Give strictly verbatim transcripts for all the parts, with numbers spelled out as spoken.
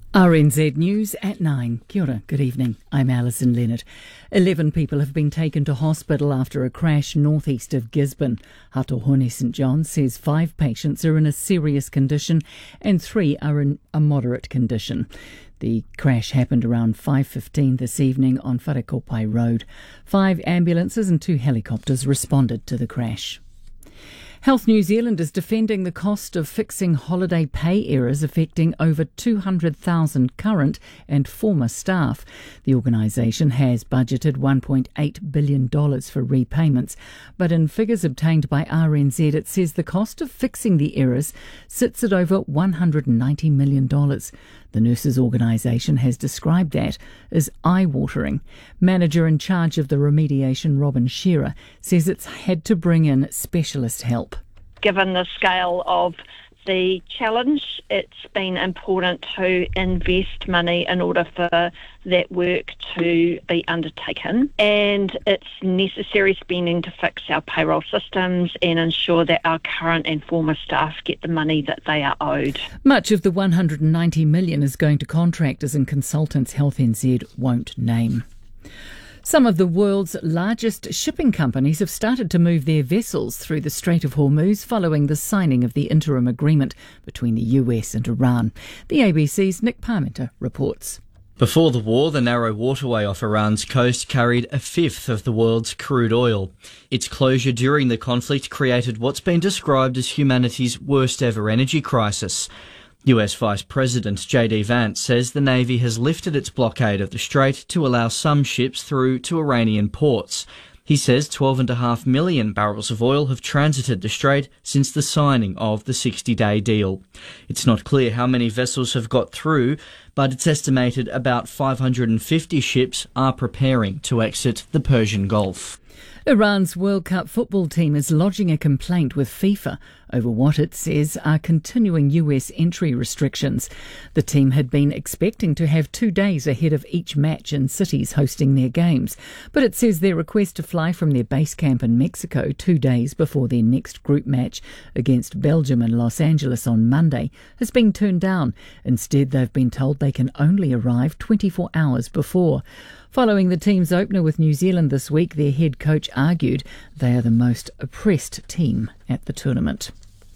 R N Z News at nine. Kia ora, good evening. I'm Alison Leonard. Eleven people have been taken to hospital after a crash northeast of Gisborne. Hatohone St John says five patients are in a serious condition and three are in a moderate condition. The crash happened around five fifteen this evening on Wharekopai Road. Five ambulances and two helicopters responded to the crash. Health New Zealand is defending the cost of fixing holiday pay errors affecting over two hundred thousand current and former staff. The organisation has budgeted one point eight billion dollars for repayments, but in figures obtained by R N Z it says the cost of fixing the errors sits at over one hundred ninety million dollars. The nurses' organisation has described that as eye-watering. Manager in charge of the remediation, Robin Shearer, says it's had to bring in specialist help. Given the scale of the challenge, it's been important to invest money in order for that work to be undertaken, and it's necessary spending to fix our payroll systems and ensure that our current and former staff get the money that they are owed. Much of the one hundred ninety million dollars is going to contractors and consultants Health N Z won't name. Some of the world's largest shipping companies have started to move their vessels through the Strait of Hormuz following the signing of the interim agreement between the U S and Iran. The A B C's Nick Parmenter reports. Before the war, the narrow waterway off Iran's coast carried a fifth of the world's crude oil. Its closure during the conflict created what's been described as humanity's worst ever energy crisis. U S Vice President J D Vance says the Navy has lifted its blockade of the Strait to allow some ships through to Iranian ports. He says twelve point five million barrels of oil have transited the Strait since the signing of the sixty-day deal. It's not clear how many vessels have got through, but it's estimated about five hundred fifty ships are preparing to exit the Persian Gulf. Iran's World Cup football team is lodging a complaint with FIFA over what it says are continuing U S entry restrictions. The team had been expecting to have two days ahead of each match in cities hosting their games, but it says their request to fly from their base camp in Mexico two days before their next group match against Belgium in Los Angeles on Monday has been turned down. Instead, they've been told they can only arrive twenty-four hours before. Following the team's opener with New Zealand this week, their head coach argued they are the most oppressed team at the tournament.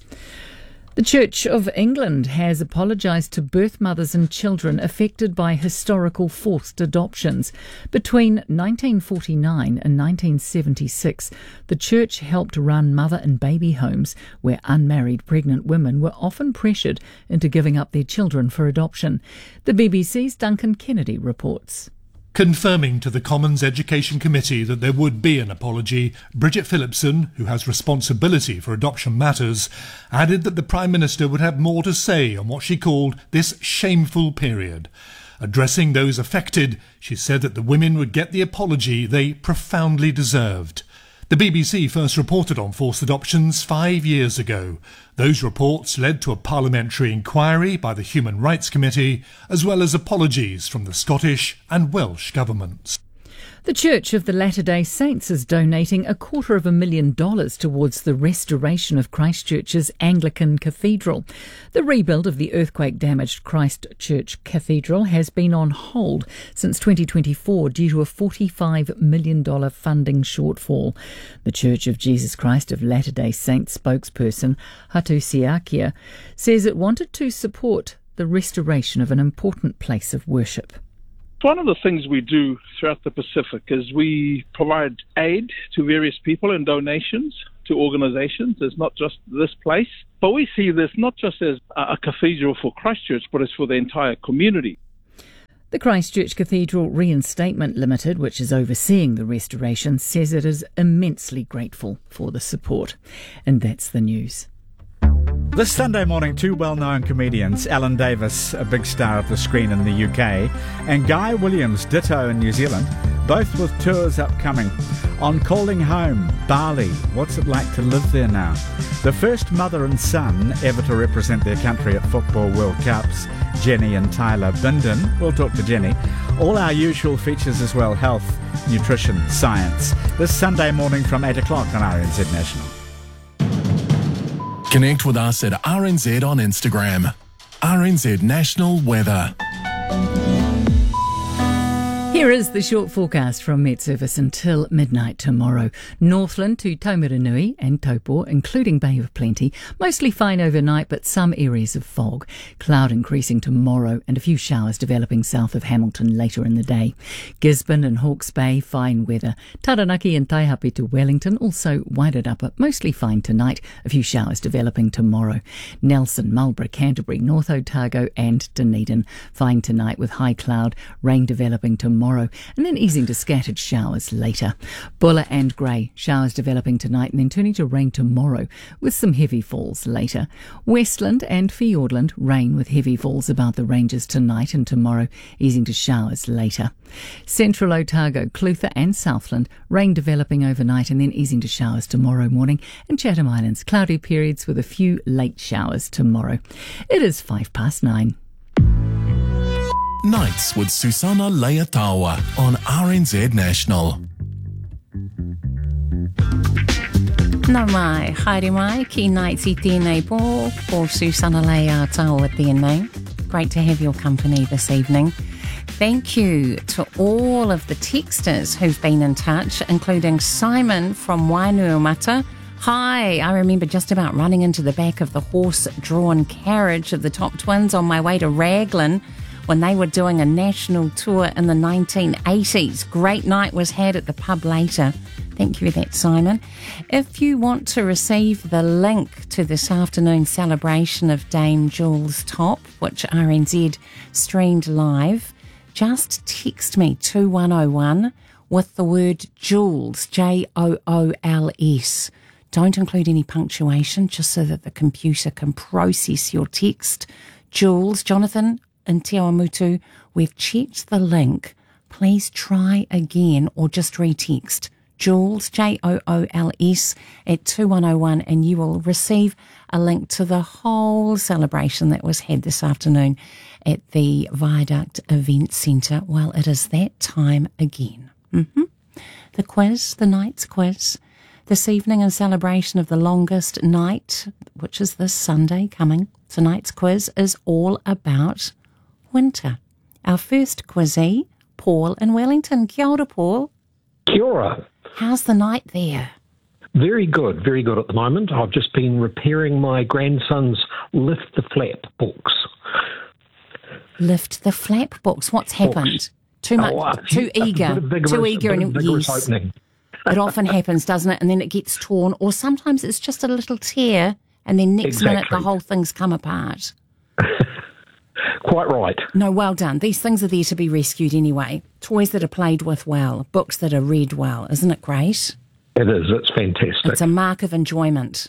The Church of England has apologised to birth mothers and children affected by historical forced adoptions. Between nineteen forty-nine and nineteen seventy-six, the Church helped run mother and baby homes where unmarried pregnant women were often pressured into giving up their children for adoption. The B B C's Duncan Kennedy reports. Confirming to the Commons Education Committee that there would be an apology, Bridget Phillipson, who has responsibility for adoption matters, added that the Prime Minister would have more to say on what she called this shameful period. Addressing those affected, she said that the women would get the apology they profoundly deserved. The B B C first reported on forced adoptions five years ago. Those reports led to a parliamentary inquiry by the Human Rights Committee, as well as apologies from the Scottish and Welsh governments. The Church of the Latter-day Saints is donating a quarter of a million dollars towards the restoration of Christchurch's Anglican Cathedral. The rebuild of the earthquake-damaged Christchurch Cathedral has been on hold since twenty twenty-four due to a forty-five million dollars funding shortfall. The Church of Jesus Christ of Latter-day Saints spokesperson Hatu Siakia says it wanted to support the restoration of an important place of worship. One of the things we do throughout the Pacific is we provide aid to various people and donations to organisations. It's not just this place, but we see this not just as a cathedral for Christchurch, but it's for the entire community. The Christchurch Cathedral Reinstatement Limited, which is overseeing the restoration, says it is immensely grateful for the support. And that's the news. This Sunday morning, two well-known comedians, Alan Davis, a big star of the screen in the U K, and Guy Williams, ditto in New Zealand, both with tours upcoming. On Calling Home, Bali, what's it like to live there now? The first mother and son ever to represent their country at Football World Cups, Jenny and Tyler Binden. We'll talk to Jenny. All our usual features as well, health, nutrition, science. This Sunday morning from eight o'clock on R N Z National. Connect with us at R N Z on Instagram. R N Z National Weather. Here is the short forecast from Met Service until midnight tomorrow. Northland to Taumaranui and Taupo, including Bay of Plenty, mostly fine overnight, but some areas of fog. Cloud increasing tomorrow and a few showers developing south of Hamilton later in the day. Gisborne and Hawke's Bay, fine weather. Taranaki and Taihape to Wellington, also Wairarapa, mostly fine tonight. A few showers developing tomorrow. Nelson, Marlborough, Canterbury, North Otago and Dunedin, fine tonight with high cloud, rain developing tomorrow. Tomorrow, and then easing to scattered showers later. Buller and Grey, showers developing tonight and then turning to rain tomorrow with some heavy falls later. Westland and Fiordland, rain with heavy falls about the ranges tonight and tomorrow, easing to showers later. Central Otago, Clutha and Southland, rain developing overnight and then easing to showers tomorrow morning. And Chatham Islands, cloudy periods with a few late showers tomorrow. It is five past nine. Nights with Susana Leatawa on R N Z National. Nā mai, haere mai, ki nights I tēnei pō, pō Susana Leatawa tēnei. Great to have your company this evening. Thank you to all of the texters who've been in touch, including Simon from Wainuiomata. Hi, I remember just about running into the back of the horse-drawn carriage of the Top Twins on my way to Raglan when they were doing a national tour in the nineteen eighties. Great night was had at the pub later. Thank you for that, Simon. If you want to receive the link to this afternoon's celebration of Dame Jules Top, which R N Z streamed live, just text me two one oh one with the word Jules, J O O L S. Don't include any punctuation, just so that the computer can process your text. Jules, Jonathan, in Te Awamutu, we've checked the link. Please try again or just retext Jules, J O O L S, at two one oh one, and you will receive a link to the whole celebration that was had this afternoon at the Viaduct Event Centre. Well, it is that time again. Mm-hmm. The quiz, the night's quiz, this evening in celebration of the longest night, which is this Sunday coming. Tonight's quiz is all about winter. Our first quizzee, Paul in Wellington. Kia ora, Paul. Kia ora. How's the night there? Very good, very good at the moment. I've just been repairing my grandson's Lift the Flap books. Lift the Flap books? What's happened? Books. Too much, oh, uh, too eager, vigorous, too eager, and yes, opening. It often happens, doesn't it? And then it gets torn, or sometimes it's just a little tear, and then next exactly. minute the whole thing's come apart. Quite right. No, well done. These things are there to be rescued anyway. Toys that are played with well, books that are read well. Isn't it great? It is. It's fantastic. It's a mark of enjoyment.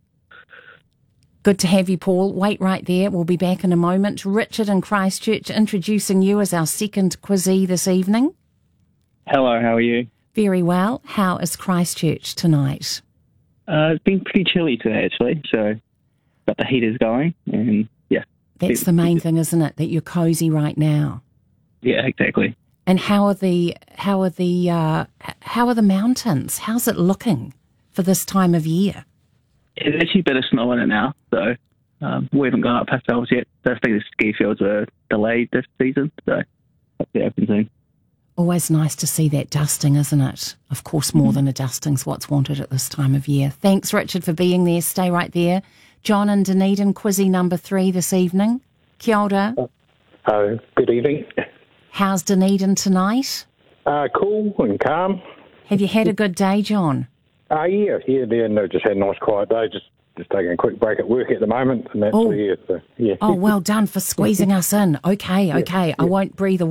Good to have you, Paul. Wait right there. We'll be back in a moment. Richard in Christchurch introducing you as our second quizzee this evening. Hello, how are you? Very well. How is Christchurch tonight? Uh, it's been pretty chilly today, actually. So, got the heaters going, and yeah. That's the main thing, isn't it? That you're cosy right now. Yeah, exactly. And how are the how are the uh, how are the mountains? How's it looking for this time of year? It's actually a bit of snow in it now, so um, we haven't gone up ourselves yet. I think the ski fields were delayed this season, so hopefully open soon. Always nice to see that dusting, isn't it? Of course, more mm-hmm. than a dusting's what's wanted at this time of year. Thanks, Richard, for being there. Stay right there. John and Dunedin, quizzee number three this evening. Kia ora. Oh, uh, good evening. How's Dunedin tonight? Uh, cool and calm. Have you had a good day, John? Uh, yeah, yeah, yeah, no, just had a nice quiet day, just just taking a quick break at work at the moment, and that's oh. yeah, so, yeah. Oh, well done for squeezing us in. Okay, okay, I won't breathe a